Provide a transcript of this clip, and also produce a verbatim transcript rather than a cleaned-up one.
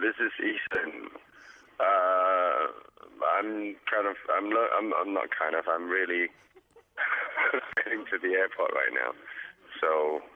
this is Ethan. Uh, I'm kind of, I'm, lo- I'm, I'm not kind of, I'm really heading to the airport right now. So